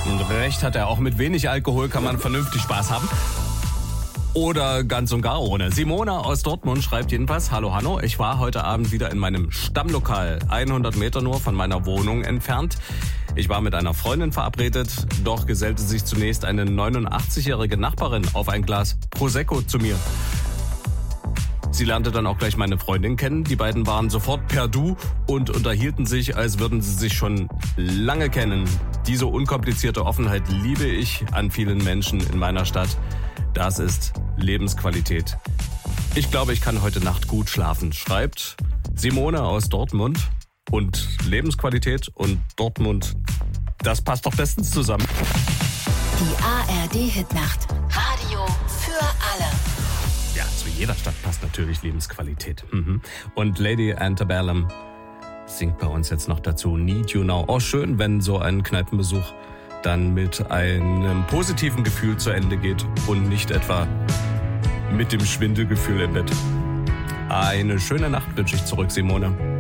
Und recht hat er, auch mit wenig Alkohol kann man vernünftig Spaß haben. Oder ganz und gar ohne. Simona aus Dortmund schreibt jedenfalls: Hallo Hanno, ich war heute Abend wieder in meinem Stammlokal, 100 Meter nur von meiner Wohnung entfernt. Ich war mit einer Freundin verabredet, doch gesellte sich zunächst eine 89-jährige Nachbarin auf ein Glas Prosecco zu mir. Sie lernte dann auch gleich meine Freundin kennen. Die beiden waren sofort per Du und unterhielten sich, als würden sie sich schon lange kennen. Diese unkomplizierte Offenheit liebe ich an vielen Menschen in meiner Stadt. Das ist Lebensqualität. Ich glaube, ich kann heute Nacht gut schlafen, schreibt Simone aus Dortmund. Und Lebensqualität und Dortmund, das passt doch bestens zusammen. Die ARD-Hitnacht. Radio für alle. Ja, zu jeder Stadt passt natürlich Lebensqualität. Und Lady Antebellum singt bei uns jetzt noch dazu Need You Now. Oh, schön, wenn so ein Kneipenbesuch dann mit einem positiven Gefühl zu Ende geht und nicht etwa mit dem Schwindelgefühl im Bett. Eine schöne Nacht wünsche ich zurück, Simone.